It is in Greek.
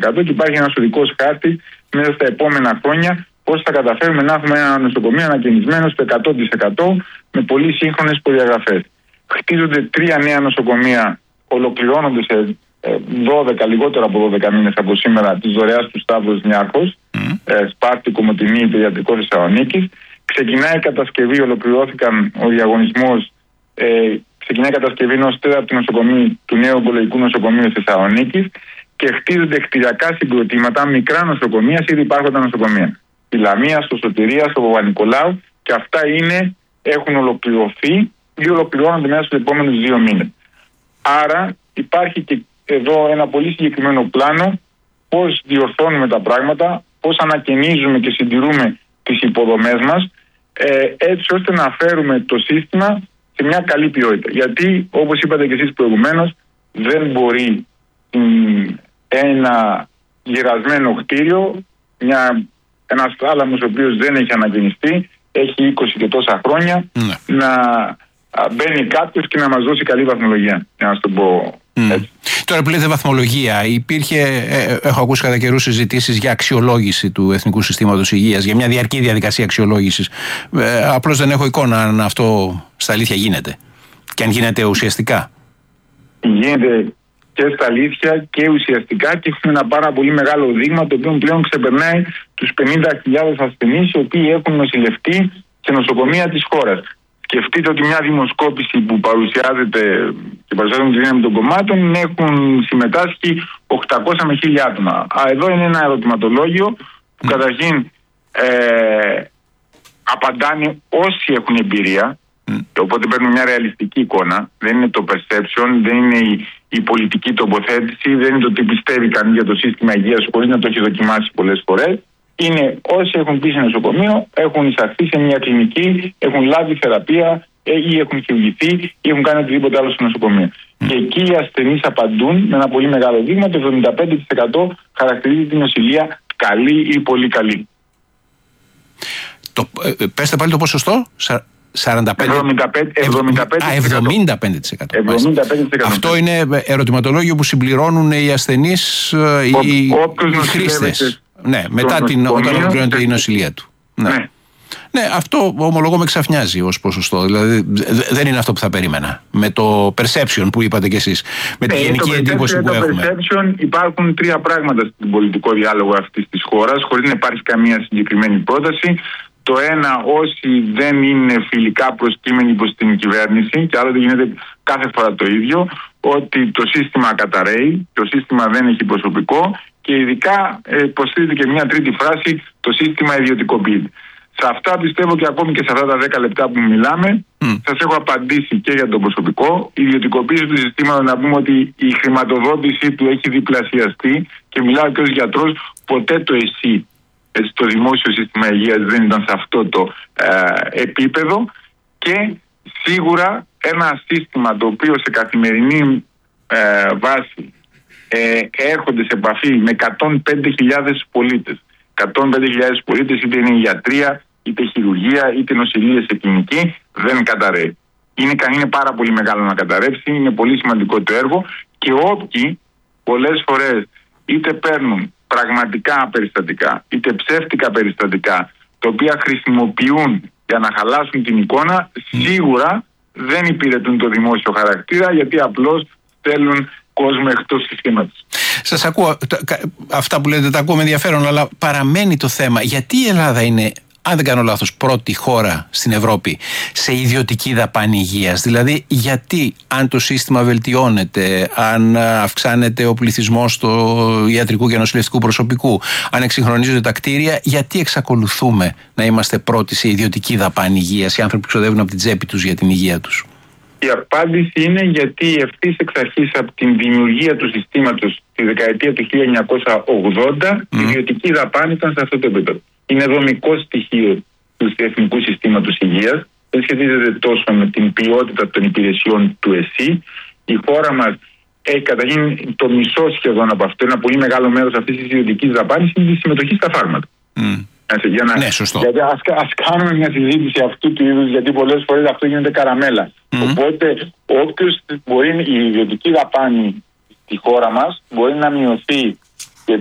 100% και υπάρχει ένας οδικός χάρτης μέσα στα επόμενα χρόνια πώς θα καταφέρουμε να έχουμε ένα νοσοκομείο ανακαινισμένο στο 100% με πολύ σύγχρονες προδιαγραφές. Χτίζονται 3 νέα νοσοκομεία, ολοκληρώνονται σε 12, λιγότερο από 12 μήνες από σήμερα, της δωρεάς του Σταύρος Νιάρχος, Σπάρτη, Κομοτηνή, Παιδιατρικό Θεσσαλονίκης. Ξεκινάει η κατασκευή, ολοκληρώθηκαν ο διαγωνισμός, ξεκινάει η κατασκευή ενός 4ου νοσοκομείου του νέου ογκολογικού νοσοκομείου Θεσσαλονίκης και χτίζονται κτηριακά συγκροτήματα, μικρά νοσοκομεία σε ήδη υπάρχοντα νοσοκομεία. Στη Λαμία, στο Σωτηρία, στο Παπα-Νικολάου, και αυτά έχουν ολοκληρωθεί ή ολοκληρώνονται μέσα στους επόμενους 2 μήνες. Άρα υπάρχει και εδώ ένα πολύ συγκεκριμένο πλάνο πώς διορθώνουμε τα πράγματα, πώς ανακαινίζουμε και συντηρούμε τις υποδομές μας, έτσι ώστε να φέρουμε το σύστημα σε μια καλή ποιότητα. Γιατί, όπως είπατε και εσείς προηγουμένως, δεν μπορεί ένα γυρασμένο κτίριο, ένας θάλαμος ο οποίος δεν έχει ανακαινιστεί, έχει 20 και τόσα χρόνια, να μπαίνει κάποιος και να μας δώσει καλή βαθμολογία, για να το πω έτσι. Τώρα που λέτε βαθμολογία, έχω ακούσει κατά καιρούς συζητήσεις για αξιολόγηση του Εθνικού Συστήματος Υγείας, για μια διαρκή διαδικασία αξιολόγησης. Απλώς δεν έχω εικόνα αν αυτό στα αλήθεια γίνεται και αν γίνεται ουσιαστικά. Γίνεται και στα αλήθεια και ουσιαστικά και έχουμε ένα πάρα πολύ μεγάλο δείγμα το οποίο πλέον ξεπερνάει τους 50.000 ασθενείς οι οποίοι έχουν νοσηλευτεί σε νοσοκομεία της χώρας. Σκεφτείτε ότι μια δημοσκόπηση που παρουσιάζεται και παρουσιάζεται με τη δύναμη των κομμάτων έχουν συμμετάσχει 800 με 1.000 άτομα. Εδώ είναι ένα ερωτηματολόγιο που καταρχήν απαντάνε όσοι έχουν εμπειρία, οπότε παίρνουν μια ρεαλιστική εικόνα. Δεν είναι το perception, δεν είναι η πολιτική τοποθέτηση, δεν είναι το τι πιστεύει κανείς για το σύστημα υγείας χωρίς να το έχει δοκιμάσει πολλές φορές. Είναι όσοι έχουν πει σε νοσοκομείο, έχουν εισαχθεί σε μια κλινική, έχουν λάβει θεραπεία ή έχουν χειρουργηθεί ή έχουν κάνει οτιδήποτε άλλο στο νοσοκομείο. Και εκεί οι ασθενείς απαντούν με ένα πολύ μεγάλο δείγμα. Το 75% χαρακτηρίζει την νοσηλεία καλή ή πολύ καλή. Πέστε πάλι το ποσοστό. 75%. Αυτό είναι ερωτηματολόγιο που συμπληρώνουν οι ασθενείς, οι χρήστες. Ναι, όταν ολοκληρώνεται η νοσηλεία του. Ναι, αυτό ομολογώ με ξαφνιάζει ως ποσοστό. Δηλαδή δεν είναι αυτό που θα περίμενα. Με το perception που είπατε κι εσείς. Με τη γενική εντύπωση που έχουμε. Το perception υπάρχουν 3 πράγματα στην πολιτικό διάλογο αυτής της χώρας, χωρίς να υπάρχει καμία συγκεκριμένη πρόταση. Το ένα, όσοι δεν είναι φιλικά προσκύμενοι προς την κυβέρνηση, και άλλοτε γίνεται κάθε φορά το ίδιο, ότι το σύστημα καταρρέει, το σύστημα δεν έχει προσωπικό και ειδικά προσθέτει και μια τρίτη φράση, το σύστημα ιδιωτικοποιείται. Σε αυτά πιστεύω και ακόμη και σε αυτά τα 10 λεπτά που μιλάμε, σας έχω απαντήσει και για το προσωπικό. Η ιδιωτικοποίηση του συστήματος, να πούμε ότι η χρηματοδότησή του έχει διπλασιαστεί και μιλάω και ως γιατρός, ποτέ το ΕΣΥ, το δημόσιο σύστημα υγείας, δεν ήταν σε αυτό το επίπεδο και σίγουρα ένα σύστημα το οποίο σε καθημερινή βάση έρχονται σε επαφή με 105.000 πολίτες. 105.000 πολίτες, είτε είναι η γιατρία, είτε χειρουργία, είτε νοσηλεία σε κλινική, δεν καταρρεύει. Είναι πάρα πολύ μεγάλο να καταρρεύσει, είναι πολύ σημαντικό το έργο και όποιοι πολλές φορές είτε παίρνουν πραγματικά περιστατικά, είτε ψεύτικα περιστατικά, τα οποία χρησιμοποιούν για να χαλάσουν την εικόνα, σίγουρα δεν υπηρετούν το δημόσιο χαρακτήρα, γιατί απλώς στέλνουν κόσμο εκτός συστήματος. Σας ακούω, αυτά που λέτε τα ακούω με ενδιαφέρον, αλλά παραμένει το θέμα. Γιατί η Ελλάδα είναι, αν δεν κάνω λάθος, πρώτη χώρα στην Ευρώπη σε ιδιωτική δαπάνη υγείας? Δηλαδή, γιατί αν το σύστημα βελτιώνεται, αν αυξάνεται ο πληθυσμός του ιατρικού και νοσηλευτικού προσωπικού, αν εξυγχρονίζονται τα κτίρια, γιατί εξακολουθούμε να είμαστε πρώτοι σε ιδιωτική δαπάνη υγείας, οι άνθρωποι που ξοδεύουν από την τσέπη τους για την υγεία τους? Η απάντηση είναι γιατί ευθύς εξ αρχής από την δημιουργία του συστήματος τη δεκαετία του 1980 η ιδιωτική δαπάνη ήταν σε αυτό το επίπεδο. Είναι δομικό στοιχείο του Εθνικού Συστήματος Υγείας. Δεν σχετίζεται τόσο με την ποιότητα των υπηρεσιών του ΕΣΥ. Η χώρα μας έχει καταρχήν το μισό σχεδόν από αυτό. Ένα πολύ μεγάλο μέρος αυτής της ιδιωτικής δαπάνης είναι η συμμετοχή στα φάρμακα. Ναι, σωστό. Γιατί ας κάνουμε μια συζήτηση αυτού του είδους, γιατί πολλές φορές αυτό γίνεται καραμέλα. Οπότε, όποιος μπορεί, η ιδιωτική δαπάνη στη χώρα μας μπορεί να μειωθεί